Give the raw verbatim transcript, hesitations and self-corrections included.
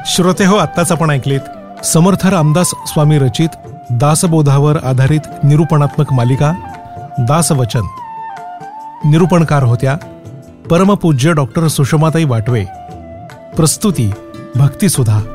श्रोते हो, आत्ताच आपण ऐकलीत समर्थ रामदास स्वामी रचित दासबोधावर आधारित निरूपणात्मक मालिका दासवचन. निरूपणकार होत्या परमपूज्य डॉक्टर सुषमाताई वाटवे. प्रस्तुती भक्तिसुधा.